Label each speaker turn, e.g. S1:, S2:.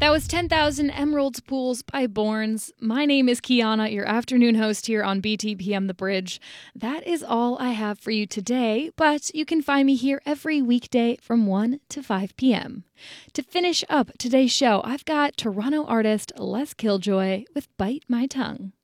S1: That was 10,000 Emerald Pools by Borns. My name is Kiana, your afternoon host here on BTPM The Bridge. That is all I have for you today, but you can find me here every weekday from 1 to 5 p.m. To finish up today's show, I've got Toronto artist Les Killjoy with Bite My Tongue.